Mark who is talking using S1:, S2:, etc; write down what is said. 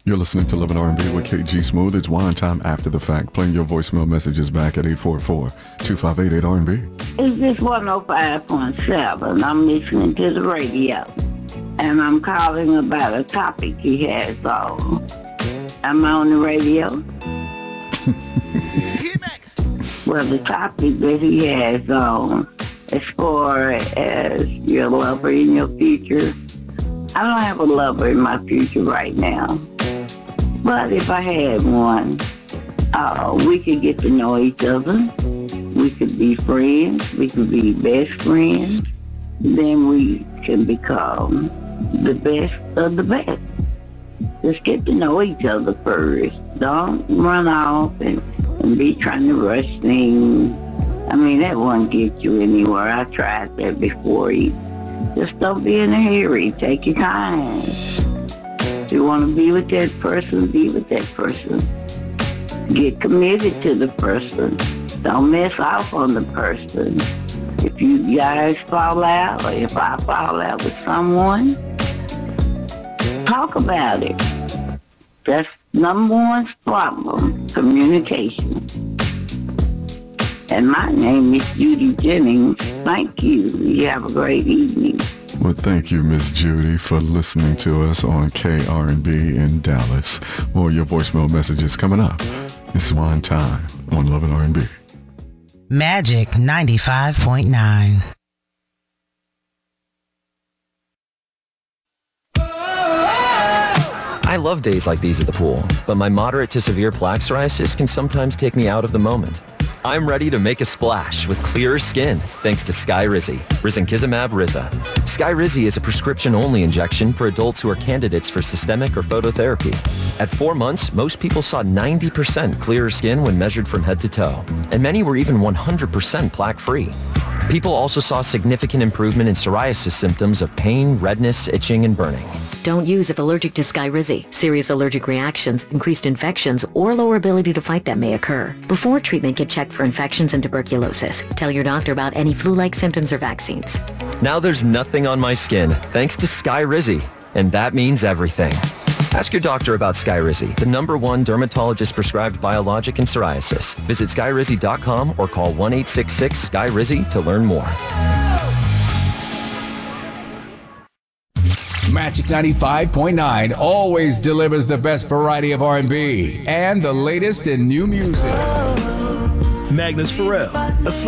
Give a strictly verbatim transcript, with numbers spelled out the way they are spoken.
S1: You're listening to Love and R and B with K G Smooth. It's wine time after the fact. Playing your voicemail messages back at eight four four, two five eight, eight R and B.
S2: It's just one oh five point seven. I'm listening to the radio. And I'm calling about a topic he has on. I'm on the radio. Well, the topic that he has on, as far as your lover in your future, I don't have a lover in my future right now. But if I had one, uh, we could get to know each other. We could be friends. We could be best friends. Then we can become the best of the best. Just get to know each other first. Don't run off and, and be trying to rush things. I mean, that won't get you anywhere. I tried that before. You just don't be in a hurry. Take your time. If you want to be with that person, be with that person. Get committed to the person. Don't mess off on the person. If you guys fall out, or if I fall out with someone, talk about it. That's number one problem, communication. And my name is Judy Jennings. Thank you. You have a great evening.
S1: Well, thank you, Miss Judy, for listening to us on K R and B in Dallas. More of your voicemail messages coming up. It's wine time on Love and R and B.
S3: Magic ninety-five point nine.
S4: I love days like these at the pool, but my moderate to severe plaque psoriasis can sometimes take me out of the moment. I'm ready to make a splash with clearer skin thanks to Skyrizi, Risankizumab Riza. Skyrizi is a prescription-only injection for adults who are candidates for systemic or phototherapy. At four months, most people saw ninety percent clearer skin when measured from head to toe, and many were even one hundred percent plaque-free. People also saw significant improvement in psoriasis symptoms of pain, redness, itching, and burning.
S5: Don't use if allergic to Skyrizi. Serious allergic reactions, increased infections, or lower ability to fight them may occur. Before treatment, get checked for infections and tuberculosis. Tell your doctor about any flu-like symptoms or vaccines.
S4: Now there's nothing on my skin thanks to Skyrizi, and that means everything. Ask your doctor about Skyrizi, the number one dermatologist-prescribed biologic in psoriasis. Visit skyrizi dot com or call one eight six six, S K Y R I Z I to learn more.
S6: Magic ninety-five point nine always delivers the best variety of R and B and the latest in new music.
S7: Magnus Pharrell, a